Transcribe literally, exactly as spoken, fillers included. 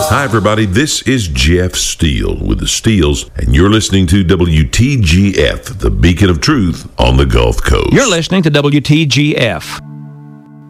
Hi, everybody. This is Jeff Steele with the Steels, and you're listening to W T G F, the beacon of truth on the Gulf Coast. You're listening to W T G F.